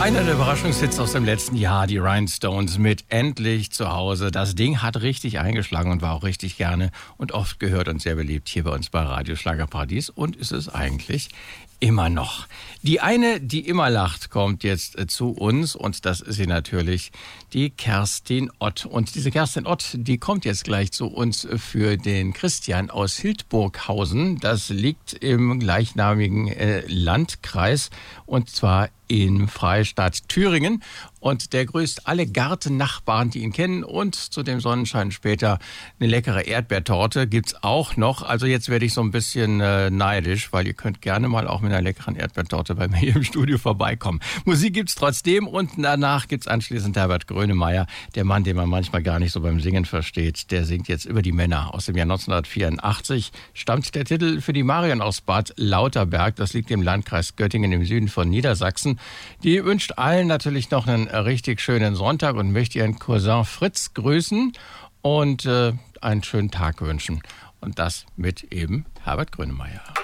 Einer der Überraschungshits aus dem letzten Jahr, die Rhinestones mit Endlich zu Hause. Das Ding hat richtig eingeschlagen und war auch richtig gerne und oft gehört und sehr beliebt hier bei uns bei Radio Schlagerparadies und ist es eigentlich immer noch. Die eine, die immer lacht, kommt jetzt zu uns und das ist sie natürlich, die Kerstin Ott. Und diese Kerstin Ott, die kommt jetzt gleich zu uns für den Christian aus Hildburghausen. Das liegt im gleichnamigen Landkreis und zwar im Freistaat Thüringen. Und der grüßt alle Gartennachbarn, die ihn kennen. Und zu dem Sonnenschein später eine leckere Erdbeertorte gibt's auch noch. Also jetzt werde ich so ein bisschen neidisch, weil ihr könnt gerne mal auch mit einer leckeren Erdbeertorte bei mir hier im Studio vorbeikommen. Musik gibt's trotzdem und danach gibt's anschließend Herbert Grönemeyer, der Mann, den man manchmal gar nicht so beim Singen versteht. Der singt jetzt über die Männer. Aus dem Jahr 1984 stammt der Titel für die Marion aus Bad Lauterberg. Das liegt im Landkreis Göttingen im Süden von Niedersachsen. Die wünscht allen natürlich noch einen richtig schönen Sonntag und möchte ihren Cousin Fritz grüßen und einen schönen Tag wünschen. Und das mit eben Herbert Grönemeyer.